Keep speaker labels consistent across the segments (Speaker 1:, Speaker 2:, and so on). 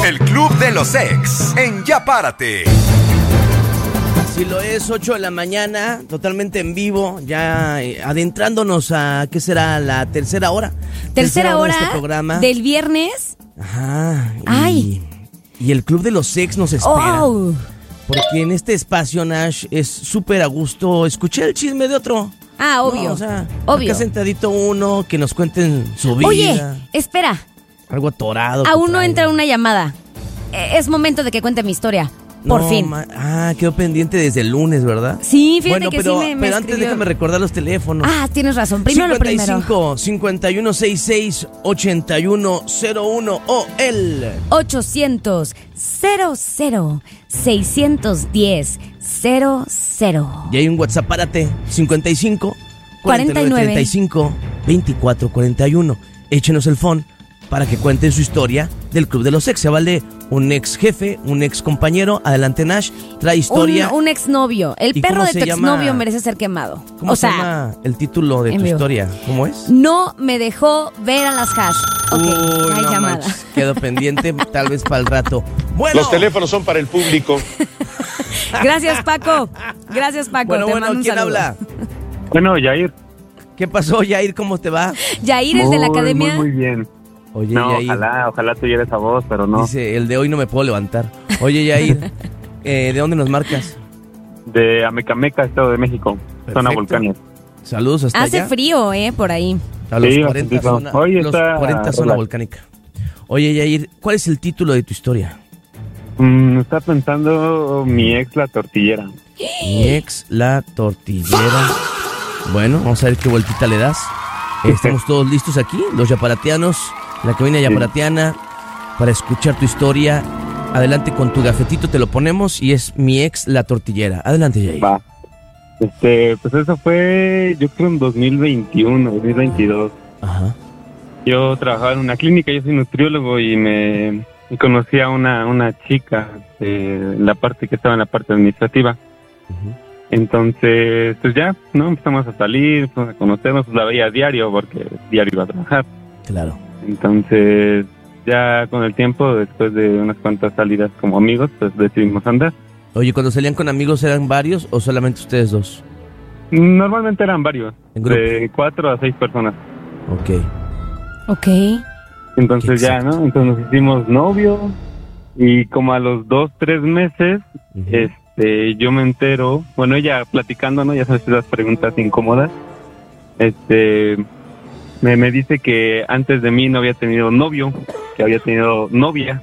Speaker 1: El Club de los Ex en Ya Párate.
Speaker 2: Si lo es, 8 de la mañana, totalmente en vivo, ya adentrándonos a, ¿qué será? La tercera hora.
Speaker 3: Tercera hora
Speaker 2: de este programa.
Speaker 3: Del viernes.
Speaker 2: Ajá.
Speaker 3: Ay.
Speaker 2: Y el Club de los Ex nos espera.
Speaker 3: Oh.
Speaker 2: Porque en este espacio, Nash, es súper a gusto escuchar el chisme de otro.
Speaker 3: Ah, obvio.
Speaker 2: No, o sea,
Speaker 3: obvio.
Speaker 2: acá sentadito uno, que nos cuenten su vida.
Speaker 3: Oye, espera.
Speaker 2: Algo atorado.
Speaker 3: Aún no entra una llamada. Es momento de que cuente mi historia. Por fin.
Speaker 2: Quedó pendiente desde el lunes, ¿verdad?
Speaker 3: Sí, fíjate que
Speaker 2: pero,
Speaker 3: sí me
Speaker 2: pero antes
Speaker 3: escribió.
Speaker 2: déjame recordar los teléfonos.
Speaker 3: Ah, tienes razón. Primero lo primero.
Speaker 2: 5166-8101 o el
Speaker 3: 800-610-00.
Speaker 2: Y hay un WhatsApp, párate. 55
Speaker 3: 49
Speaker 2: 35 24 41. Échenos el phone para que cuenten su historia del Club de los Ex. Se vale un ex jefe, un ex compañero. Adelante, Nash. Trae historia.
Speaker 3: Un exnovio. El
Speaker 2: ¿Y
Speaker 3: perro
Speaker 2: cómo
Speaker 3: de tu
Speaker 2: se llama?
Speaker 3: exnovio merece ser quemado.
Speaker 2: ¿Cómo se llama el título de tu
Speaker 3: vivo.
Speaker 2: historia? ¿Cómo es?
Speaker 3: No me dejó ver a las hash. Ok,
Speaker 2: Uy,
Speaker 3: hay
Speaker 2: no
Speaker 3: llamada.
Speaker 2: manches, quedó pendiente, tal vez para el rato. Bueno.
Speaker 4: Los teléfonos son para el público.
Speaker 3: Gracias, Paco. Gracias, Paco.
Speaker 2: Bueno,
Speaker 3: Te mando un
Speaker 2: ¿quién
Speaker 3: saludo.
Speaker 2: habla?
Speaker 5: Bueno, Yair.
Speaker 2: ¿Qué pasó, Yair? ¿Cómo te va?
Speaker 3: Yair, el de la academia.
Speaker 5: Muy bien.
Speaker 2: Oye,
Speaker 5: No,
Speaker 2: Yair.
Speaker 5: ojalá tuviera esa voz, pero no.
Speaker 2: Dice, el de hoy no me puedo levantar. Oye, Yair, ¿de dónde nos marcas?
Speaker 5: De Amecameca, Estado de México, zona
Speaker 2: Perfecto.
Speaker 5: volcánica.
Speaker 2: Saludos hasta
Speaker 3: Hace
Speaker 2: allá.
Speaker 3: frío, por ahí.
Speaker 2: A los
Speaker 5: Sí,
Speaker 2: 40
Speaker 5: bastantito.
Speaker 2: zona,
Speaker 5: Hoy
Speaker 2: los
Speaker 5: está
Speaker 2: 40 zona
Speaker 5: relax.
Speaker 2: volcánica. Oye, Yair, ¿cuál es el título de tu historia?
Speaker 5: Está pensando mi ex, la tortillera.
Speaker 2: Mi ex, la tortillera. Bueno, vamos a ver qué vueltita le das. Estamos todos listos aquí, los yaparatianos, la cabina yaparatiana, para escuchar tu historia. Adelante con tu gafetito, te lo ponemos y es mi ex, la tortillera. Adelante, Yair.
Speaker 5: Va. Pues eso fue, yo creo, en 2021, 2022.
Speaker 2: Ajá.
Speaker 5: Yo trabajaba en una clínica, yo soy nutriólogo y conocí a una chica en la parte que estaba en la parte administrativa.
Speaker 2: Ujú.
Speaker 5: Entonces, pues ya, ¿no? Empezamos a salir, empezamos a conocernos, pues la veía a diario porque diario iba a trabajar.
Speaker 2: Claro.
Speaker 5: Entonces, ya con el tiempo, después de unas cuantas salidas como amigos, pues decidimos andar.
Speaker 2: Oye, cuando salían con amigos, ¿eran varios o solamente ustedes dos?
Speaker 5: Normalmente eran varios,
Speaker 2: En grupo.
Speaker 5: de 4 a 6 personas.
Speaker 2: Ok.
Speaker 3: Ok.
Speaker 5: Entonces
Speaker 2: Qué
Speaker 5: ya, ¿no? Entonces nos hicimos novios y como a los 2-3 meses,
Speaker 2: Ujú.
Speaker 5: yo me entero, bueno, ella platicando, ¿no? Ya sabes, esas preguntas incómodas. Me dice que antes de mí no había tenido novio, que había tenido novia.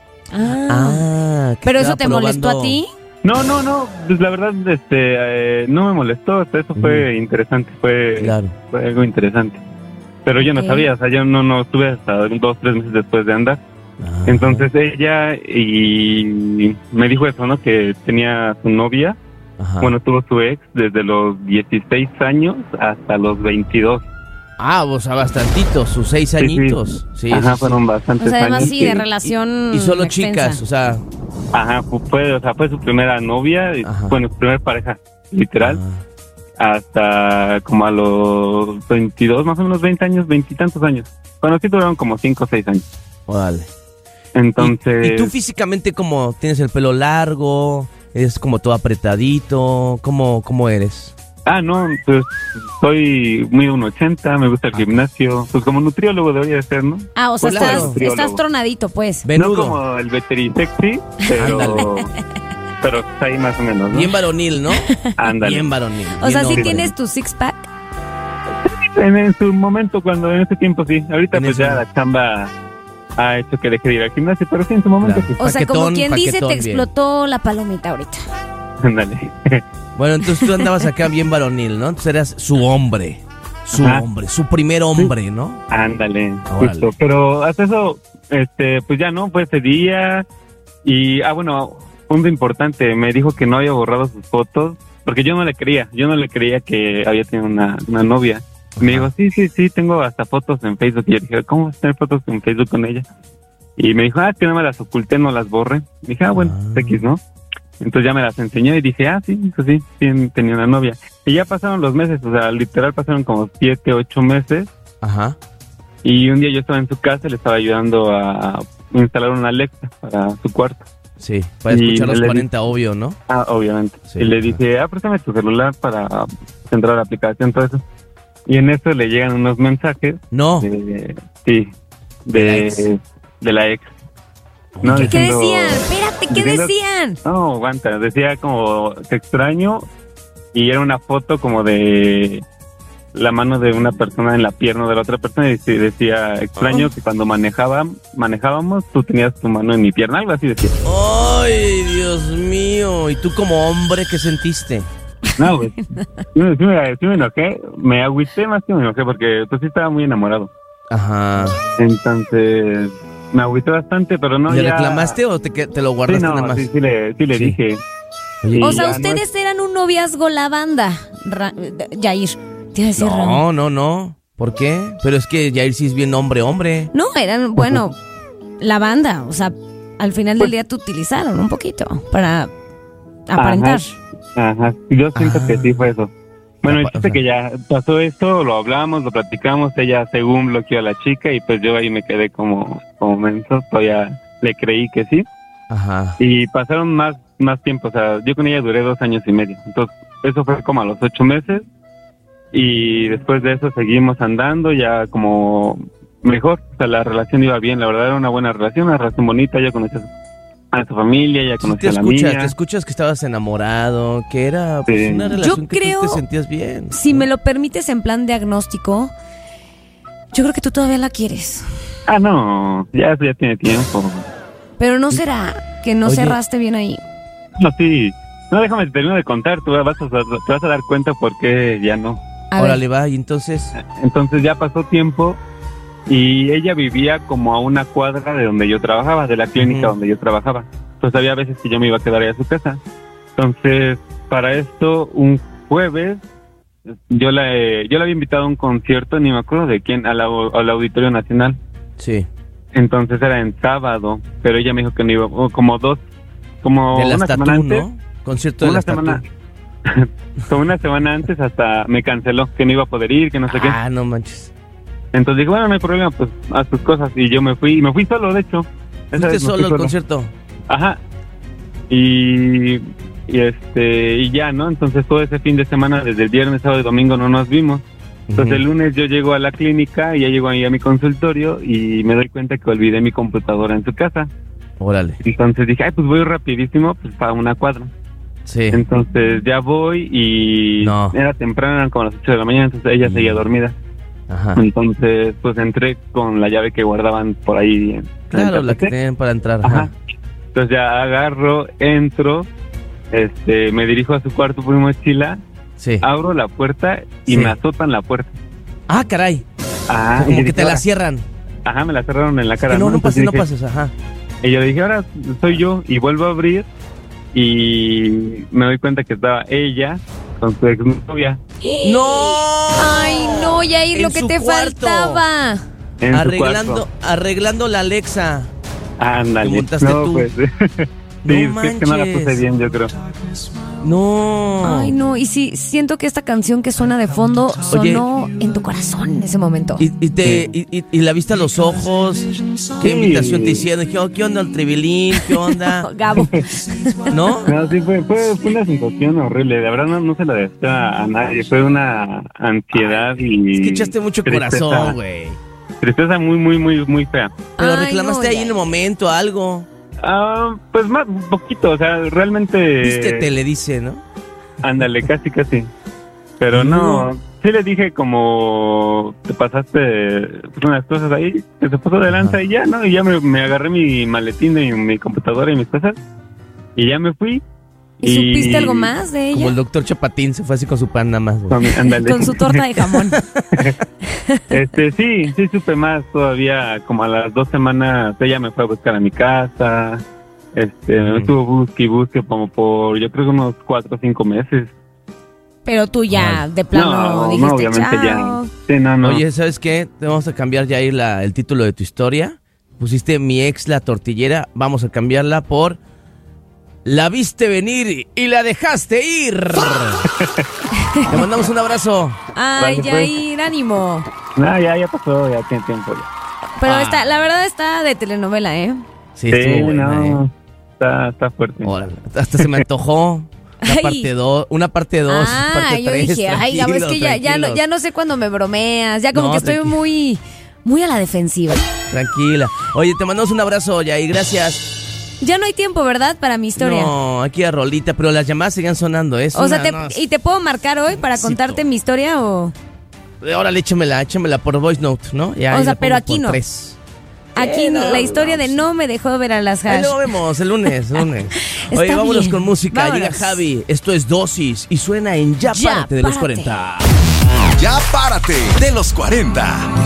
Speaker 2: Que
Speaker 3: ¿Pero eso
Speaker 2: estaba
Speaker 3: te molestó a
Speaker 2: probando-
Speaker 3: ti?
Speaker 5: No, pues la verdad, no me molestó, hasta eso fue interesante, fue algo interesante. Pero yo no
Speaker 3: Ok.
Speaker 5: sabía, o sea, yo no estuve hasta 2-3 meses después de andar.
Speaker 2: Ajá.
Speaker 5: Entonces ella y me dijo eso, ¿no? Que tenía su novia,
Speaker 2: Ajá.
Speaker 5: bueno, tuvo su ex desde los 16 años hasta los 22.
Speaker 2: O sea, bastantitos, sus 6
Speaker 5: Sí, sí.
Speaker 2: añitos. Sí,
Speaker 5: Ajá,
Speaker 2: sí,
Speaker 5: fueron
Speaker 2: sí.
Speaker 5: bastantes
Speaker 3: O sea, además
Speaker 5: años.
Speaker 3: sí, de relación
Speaker 2: Y solo
Speaker 3: extensa.
Speaker 2: chicas, o sea.
Speaker 5: Ajá, fue su primera novia,
Speaker 2: Ajá.
Speaker 5: bueno, su primera pareja, literal,
Speaker 2: Ah,
Speaker 5: hasta como a los 22, más o menos 20 años, 20 y tantos años. Bueno, sí duraron como 5 o 6 años.
Speaker 2: órale.
Speaker 5: Entonces...
Speaker 2: ¿Y tú físicamente como tienes el pelo largo? ¿Eres como todo apretadito? ¿Cómo eres?
Speaker 5: No, pues soy muy 1.80, me gusta el gimnasio, pues como nutriólogo debería de ser, ¿no?
Speaker 3: O sea,
Speaker 5: Pues claro.
Speaker 3: estás tronadito, pues.
Speaker 5: No
Speaker 2: Venudo.
Speaker 5: como el veterisexy, pero está ahí más o menos, ¿no?
Speaker 2: Bien varonil, ¿no?
Speaker 5: Ándale.
Speaker 2: Bien varonil.
Speaker 3: O sea,
Speaker 2: bien
Speaker 3: ¿sí
Speaker 2: hombre.
Speaker 3: tienes tu six-pack?
Speaker 5: En su momento, en ese tiempo sí. Ahorita
Speaker 2: En
Speaker 5: pues
Speaker 2: ese
Speaker 5: ya
Speaker 2: momento.
Speaker 5: la chamba ha hecho que deje de ir al gimnasio, pero sí, en su momento
Speaker 2: Claro.
Speaker 5: sí.
Speaker 3: O sea, como
Speaker 2: Paquetón,
Speaker 3: quien dice,
Speaker 2: paquetón,
Speaker 3: te
Speaker 2: bien.
Speaker 3: explotó la palomita ahorita.
Speaker 5: Ándale.
Speaker 2: Bueno, entonces tú andabas acá bien varonil, ¿no? Entonces eras su hombre.
Speaker 5: Ajá.
Speaker 2: Su primer hombre, ¿no?
Speaker 5: Ándale,
Speaker 2: Órale.
Speaker 5: justo. Pero hasta eso, pues ya no, fue ese día. Y, bueno, punto importante, me dijo que no había borrado sus fotos, porque yo no le creía que había tenido una novia. Me dijo, sí, tengo hasta fotos en Facebook. Y yo dije, ¿cómo vas a tener fotos en Facebook con ella? Y me dijo, que no me las oculté, no las borré. Dije, bueno, X, ¿no? Entonces ya me las enseñó y dije, sí, pues sí tenía una novia. Y ya pasaron los meses, o sea, literal pasaron como 7, 8 meses.
Speaker 2: Ajá.
Speaker 5: Y un día yo estaba en su casa, le estaba ayudando a instalar una Alexa para su cuarto.
Speaker 2: Sí, para
Speaker 5: Y
Speaker 2: escuchar los
Speaker 5: le
Speaker 2: 40, obvio, ¿no?
Speaker 5: Obviamente.
Speaker 2: Sí,
Speaker 5: y le
Speaker 2: ajá.
Speaker 5: dije, préstame tu celular para entrar a la aplicación, todo eso. Y en eso le llegan unos mensajes.
Speaker 2: No.
Speaker 5: Sí,
Speaker 2: ¿De la ex?
Speaker 5: de la ex. No,
Speaker 3: ¿Qué
Speaker 5: diciendo-
Speaker 3: decían? Espérate, ¿qué
Speaker 5: diciendo-
Speaker 3: decían?
Speaker 5: No, aguanta. Decía como, te extraño. Y era una foto como de la mano de una persona en la pierna de la otra persona. Y decía, extraño que cuando manejábamos, tú tenías tu mano en mi pierna. Algo así decía.
Speaker 2: ¡Ay, Dios mío! ¿Y tú como hombre qué sentiste?
Speaker 5: No, güey. Sí me enojé. Me agüité más que me enojé porque pues sí estaba muy enamorado.
Speaker 2: Ajá.
Speaker 5: Entonces me agüité bastante, pero no
Speaker 2: ¿Le
Speaker 5: ya...
Speaker 2: reclamaste o te lo
Speaker 5: Sí,
Speaker 2: guardaste
Speaker 5: no,
Speaker 2: nada más?
Speaker 5: sí le
Speaker 2: Sí.
Speaker 5: dije.
Speaker 2: Oye,
Speaker 3: O
Speaker 5: Y
Speaker 3: sea,
Speaker 5: ya
Speaker 3: ustedes eran un noviazgo la banda, Yair. Te iba a decir Rami.
Speaker 2: no. ¿Por qué? Pero es que Yair sí es bien hombre.
Speaker 3: No, eran, bueno, la banda. O sea, al final del día te utilizaron un poquito para aparentar.
Speaker 5: Ajá, yo siento que sí fue eso. Bueno,
Speaker 2: O sea-
Speaker 5: que ya pasó esto, lo hablamos, lo platicamos, ella según bloqueó a la chica y pues yo ahí me quedé como menso, todavía le creí que sí.
Speaker 2: Ajá.
Speaker 5: Y pasaron más tiempo, o sea, yo con ella duré 2 años y medio, entonces eso fue como a los 8 meses y después de eso seguimos andando ya como mejor, o sea, la relación iba bien, la verdad era una buena relación, una relación bonita, ya conocí a su familia, ya
Speaker 2: Sí,
Speaker 5: conocí a la mía.
Speaker 2: te escuchas que estabas enamorado, que era pues,
Speaker 5: Sí.
Speaker 2: una relación
Speaker 3: Yo
Speaker 2: que
Speaker 3: creo-
Speaker 2: tú te sentías bien.
Speaker 3: Si
Speaker 2: ¿no?
Speaker 3: me lo permites en plan diagnóstico, yo creo que tú todavía la quieres.
Speaker 5: No, ya eso ya tiene tiempo.
Speaker 3: Pero no será que no
Speaker 2: Oye.
Speaker 3: cerraste bien ahí.
Speaker 5: No, sí. No, déjame terminar de contar. Te vas a dar cuenta por qué ya no.
Speaker 3: A ver.
Speaker 2: Órale, va, y entonces...
Speaker 5: Entonces ya pasó tiempo y ella vivía como a una cuadra de donde yo trabajaba, de la clínica
Speaker 2: Ujú.
Speaker 5: donde yo trabajaba. Entonces había veces que yo me iba a quedar ahí a su casa. Entonces, para esto, un jueves, yo la había invitado a un concierto, ni me acuerdo de quién, al Auditorio Nacional.
Speaker 2: Sí.
Speaker 5: Entonces era en sábado, pero ella me dijo que no iba, como
Speaker 2: De las
Speaker 5: una
Speaker 2: Tatú,
Speaker 5: semana antes.
Speaker 2: ¿no? Concierto de
Speaker 5: Una
Speaker 2: las
Speaker 5: semana,
Speaker 2: Tatú.
Speaker 5: como una semana antes hasta me canceló, que no iba a poder ir, que no sé qué.
Speaker 2: Ah, no manches.
Speaker 5: Entonces dije, bueno, no hay problema, pues haz tus cosas. Y yo me fui solo, de hecho. Esa
Speaker 2: ¿Fuiste
Speaker 5: vez me fui
Speaker 2: solo al concierto?
Speaker 5: Ajá. Y ya, ¿no? Entonces todo ese fin de semana, desde el viernes, sábado y domingo no nos vimos. Entonces el lunes yo llego a la clínica y ya llego ahí a mi consultorio y me doy cuenta que olvidé mi computadora en su casa.
Speaker 2: Órale.
Speaker 5: Entonces dije, ay, pues voy rapidísimo, pues para una cuadra.
Speaker 2: Sí.
Speaker 5: Entonces ya voy y
Speaker 2: No.
Speaker 5: era temprano, eran como las 8 de la mañana, entonces ella seguía dormida.
Speaker 2: Ajá.
Speaker 5: Entonces pues entré con la llave que guardaban por ahí. en
Speaker 2: Claro,
Speaker 5: el
Speaker 2: la que
Speaker 5: tapete.
Speaker 2: tenían para entrar.
Speaker 5: Ajá.
Speaker 2: Ajá.
Speaker 5: Entonces ya agarro, entro, me dirijo a su cuarto por mi mochila,
Speaker 2: Sí.
Speaker 5: abro la puerta y
Speaker 2: Sí.
Speaker 5: me azotan la puerta.
Speaker 2: Ah, caray.
Speaker 5: Ah,
Speaker 2: Como
Speaker 5: y yo
Speaker 2: que
Speaker 5: dije,
Speaker 2: te la
Speaker 5: "Ahora".
Speaker 2: cierran.
Speaker 5: Ajá, me la cerraron en la cara.
Speaker 2: Que no
Speaker 5: Entonces
Speaker 2: pases,
Speaker 5: dije-
Speaker 2: Ajá.
Speaker 5: Y yo le dije, ahora soy yo, y vuelvo a abrir y me doy cuenta que estaba ella con su exnovia
Speaker 2: ¡No!
Speaker 3: Ay, no, Yair,
Speaker 2: En
Speaker 3: lo que
Speaker 2: su
Speaker 3: te
Speaker 2: cuarto.
Speaker 3: faltaba.
Speaker 5: en su cuarto.
Speaker 2: Arreglando la Alexa.
Speaker 5: Ándale.
Speaker 2: ¿Te montaste
Speaker 5: No,
Speaker 2: tú?
Speaker 5: pues.
Speaker 2: No
Speaker 5: Sí, es que no la
Speaker 2: manches.
Speaker 5: puse bien, yo creo.
Speaker 2: No.
Speaker 3: Ay, no, y sí, siento que esta canción que suena de fondo sonó en tu corazón en ese momento.
Speaker 2: Y la viste a los ojos. ¿Qué
Speaker 5: Sí.
Speaker 2: invitación te hicieron? Dije, oh, ¿qué onda el tribilín? ¿Qué onda?
Speaker 3: Gabo.
Speaker 2: ¿No?
Speaker 5: No, sí, fue una sensación horrible. De verdad no se la deseo a nadie. Fue una ansiedad y...
Speaker 2: Es que echaste mucho
Speaker 5: tristeza.
Speaker 2: corazón, güey.
Speaker 5: Tristeza muy, muy, muy, muy fea.
Speaker 2: Pero
Speaker 3: Ay,
Speaker 2: reclamaste
Speaker 3: no,
Speaker 2: ahí
Speaker 3: ya.
Speaker 2: en el momento algo.
Speaker 5: Pues más, un poquito, o sea, realmente...
Speaker 2: Vístete, le dice, ¿no?
Speaker 5: Ándale, casi. Pero no, sí le dije como te pasaste pues, unas cosas ahí, que se pasó de lanza
Speaker 2: Ajá.
Speaker 5: y ya, ¿no? Y ya me agarré mi maletín y mi computadora y mis cosas y ya me fui.
Speaker 3: ¿Y supiste algo más de
Speaker 2: Como
Speaker 3: ella?
Speaker 2: el doctor Chapatín se fue así con su pan nada más, güey.
Speaker 5: Ándale.
Speaker 3: Con su torta de jamón.
Speaker 5: Sí supe más todavía, como a las 2 semanas ella me fue a buscar a mi casa, me estuvo busque como por, yo creo que unos 4 o 5 meses.
Speaker 3: Pero tú ya, de plano, dijiste,
Speaker 5: obviamente
Speaker 3: chao.
Speaker 5: ya. Sí, no.
Speaker 2: Oye, ¿sabes qué? Te vamos a cambiar ya ahí el título de tu historia. Pusiste mi ex la tortillera. Vamos a cambiarla por la viste venir y la dejaste ir. Te mandamos un abrazo.
Speaker 3: Ay,
Speaker 5: Vale, pues.
Speaker 3: Yair, ánimo.
Speaker 5: No, ya pasó, ya tiene tiempo ya.
Speaker 3: Pero la verdad está de telenovela, ¿eh?
Speaker 2: Sí, estuvo buena,
Speaker 5: no, está fuerte.
Speaker 2: Órale, hasta se me antojó. Una parte 2, parte 3.
Speaker 3: Yo dije, Gabo, es que ya no sé cuándo me bromeas. Ya como que estoy muy a la defensiva.
Speaker 2: Tranquila. Oye, te mandamos un abrazo, Yair, gracias.
Speaker 3: Ya no hay tiempo, ¿verdad? Para mi historia.
Speaker 2: No, aquí a rolita, pero las llamadas seguían sonando.
Speaker 3: ¿Y te puedo marcar hoy para contarte mi historia o...?
Speaker 2: Órale, échamela por voice note, ¿no?
Speaker 3: Ya, pero aquí no. 3. Aquí la historia de no me dejó ver a las Hash.
Speaker 2: Ahí lo vemos el lunes. Oye, vámonos con música.
Speaker 3: Vámonos.
Speaker 2: Llega Javi. Esto es Dosis y suena en Ya Párate de los 40.
Speaker 1: Ya Párate de los 40.